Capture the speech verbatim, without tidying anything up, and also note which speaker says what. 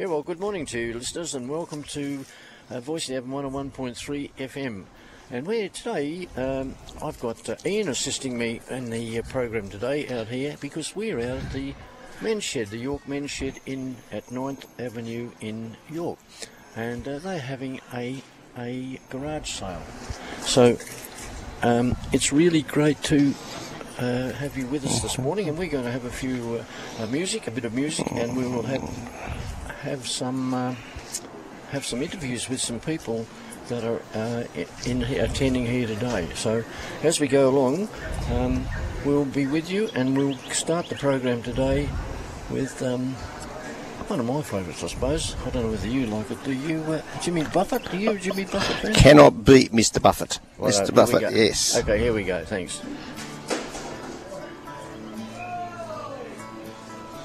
Speaker 1: Yeah, well, good morning to you, listeners, and welcome to uh, Voice of Avon one oh one point three F M. And we're today, um, I've got uh, Ian assisting me in the uh, program today out here because we're out at the Men's Shed, the York Men's Shed in at ninth Avenue in York. And uh, they're having a, a garage sale. So um, it's really great to uh, have you with us this morning, and we're going to have a few uh, uh, music, a bit of music, and we will have have some uh, have some interviews with some people that are uh, in here, attending here today. So as we go along, um, we'll be with you, and we'll start the program today with um, one of my favourites, I suppose. I don't know whether you like it. Do you, uh, Jimmy Buffett? Are you a Jimmy Buffett fan?
Speaker 2: Cannot beat Mister Buffett.
Speaker 1: Well,
Speaker 2: Mister
Speaker 1: uh,
Speaker 2: Buffett, yes.
Speaker 1: Okay, here we go. Thanks.